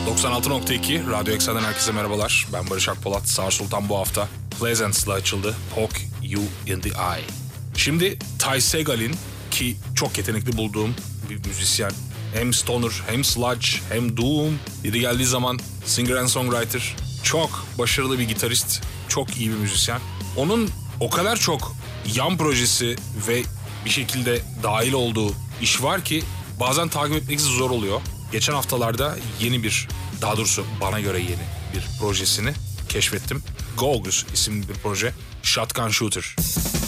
96.2 Radyo Eksen'den herkese merhabalar. Ben Barış Akpolat. Sağır Sultan bu hafta Pleasance'la açıldı. Poke You in the Eye. Şimdi Ty Segall'in, ki çok yetenekli bulduğum bir müzisyen. Hem stoner, hem sludge, hem doom. Yeri geldiği zaman singer and songwriter. Çok başarılı bir gitarist. Çok iyi bir müzisyen. Onun o kadar çok yan projesi ve bir şekilde dahil olduğu iş var ki bazen takip etmek zor oluyor. Geçen haftalarda daha doğrusu bana göre yeni bir projesini keşfettim. Gaugus isimli bir proje. Shotgun Shooter.